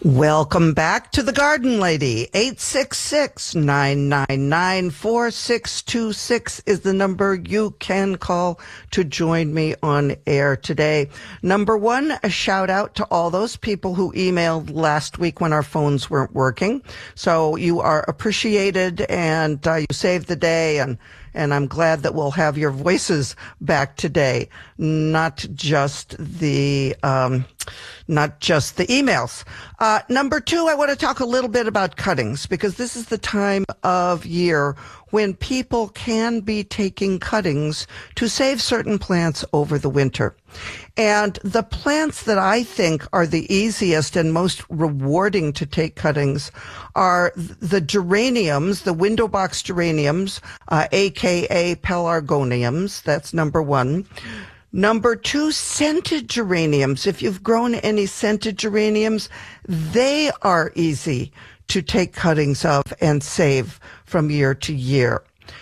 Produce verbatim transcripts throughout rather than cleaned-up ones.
Welcome back to The Garden Lady. eight six six, nine nine nine, four six two six is the number you can call to join me on air today. Number one, a shout out to all those people who emailed last week when our phones weren't working. So you are appreciated, and uh, you saved the day, and And I'm glad that we'll have your voices back today, not just the um, not just the emails. Uh, number two, I want to talk a little bit about cuttings, because this is the time of year when people can be taking cuttings to save certain plants over the winter. And the plants that I think are the easiest and most rewarding to take cuttings are the geraniums, the window box geraniums, uh, aka pelargoniums. That's number one. Number two, scented geraniums. If you've grown any scented geraniums, they are easy to take cuttings of and save from year to year.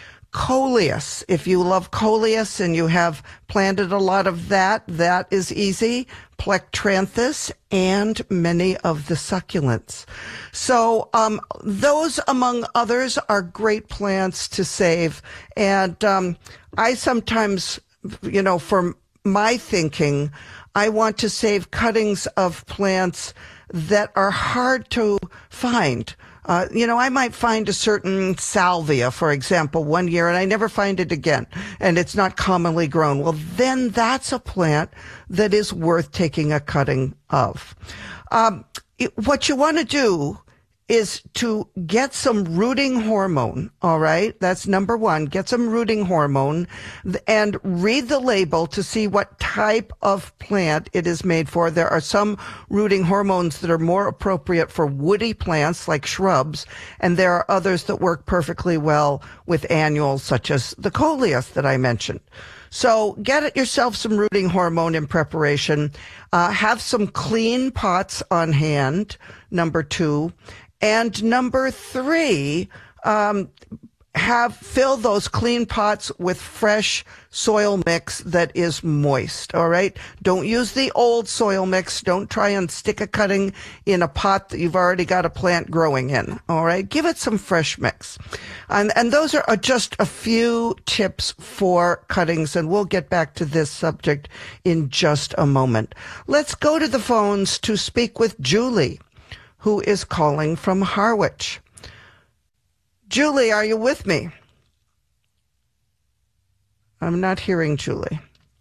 Coleus. If you love coleus and you have planted a lot of that, that is easy. Plectranthus and many of the succulents. So um, those, among others, are great plants to save. And um, I sometimes, you know, for my thinking, I want to save cuttings of plants that are hard to find. Uh, you know, I might find a certain salvia, for example, one year, and I never find it again, and it's not commonly grown. Well, then that's a plant that is worth taking a cutting of. Um, it, what you want to do is to get some rooting hormone, all right? That's number one. Get some rooting hormone and read the label to see what type of plant it is made for. There are some rooting hormones that are more appropriate for woody plants like shrubs, and there are others that work perfectly well with annuals such as the coleus that I mentioned. So get yourself some rooting hormone in preparation. Uh, have some clean pots on hand, number two. And number three, um, have fill those clean pots with fresh soil mix that is moist. All right. Don't use the old soil mix. Don't try and stick a cutting in a pot that you've already got a plant growing in. All right. Give it some fresh mix. And, and those are just a few tips for cuttings. And we'll get back to this subject in just a moment. Let's go to the phones to speak with Julie, who is calling from Harwich. Julie, are you with me? I'm not hearing Julie.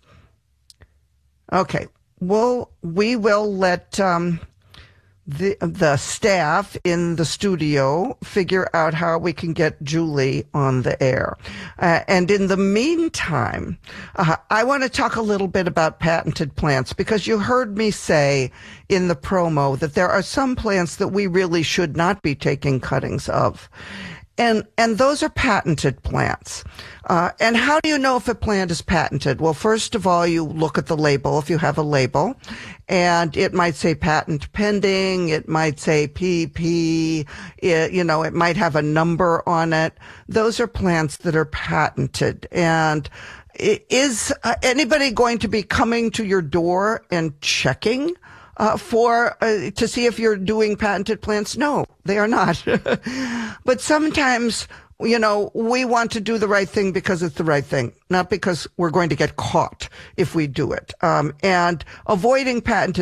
Okay. Well, we will let um, the the staff in the studio figure out how we can get Julie on the air. Uh, and in the meantime, uh, I want to talk a little bit about patented plants, because you heard me say in the promo that there are some plants that we really should not be taking cuttings of. And and those are patented plants. Uh, and how do you know if a plant is patented? Well, first of all, you look at the label, if you have a label, and it might say patent pending, it might say P P, it, you know, it might have a number on it. Those are plants that are patented. And is uh, anybody going to be coming to your door and checking Uh, for, uh, to see if you're doing patented plants? No, they are not. But sometimes, you know, we want to do the right thing because it's the right thing, not because we're going to get caught if we do it. Um, and avoiding patented